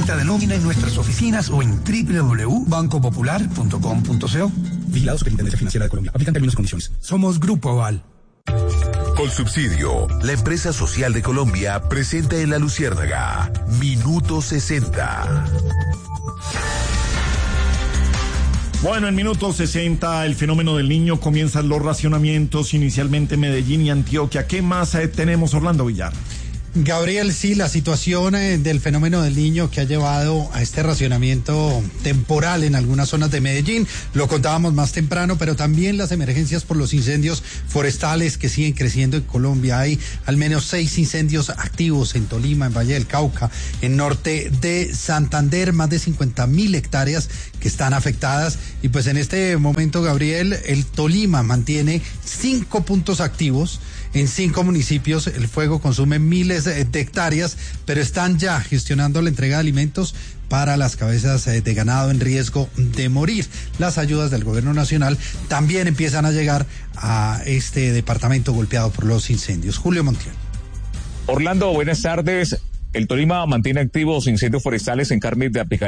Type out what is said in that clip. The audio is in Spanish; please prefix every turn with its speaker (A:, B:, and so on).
A: venta de nómina en nuestras oficinas o en www.bancopopular.com.co.
B: Vigilado Superintendencia Financiera de Colombia. Aplican términos y condiciones.
A: Somos Grupo Aval.
C: Colsubsidio, la empresa social de Colombia, presenta en La Luciérnaga Minuto 60.
D: Bueno, en minuto 60 el fenómeno del Niño, comienzan los racionamientos inicialmente en Medellín y Antioquia. ¿Qué más tenemos, Orlando Villar?
E: Gabriel, sí, la situación del fenómeno del Niño que ha llevado a este racionamiento temporal en algunas zonas de Medellín, lo contábamos más temprano, pero también las emergencias por los incendios forestales que siguen creciendo en Colombia. Hay al menos 6 incendios activos en Tolima, en Valle del Cauca, en norte de Santander, más de 50.000 hectáreas que están afectadas. Y pues en este momento, Gabriel, el Tolima mantiene 5 puntos activos. En 5 municipios el fuego consume miles de hectáreas, pero están ya gestionando la entrega de alimentos para las cabezas de ganado en riesgo de morir. Las ayudas del gobierno nacional también empiezan a llegar a este departamento golpeado por los incendios. Julio Montiel.
F: Orlando, buenas tardes. El Tolima mantiene activos incendios forestales en carnes de apical.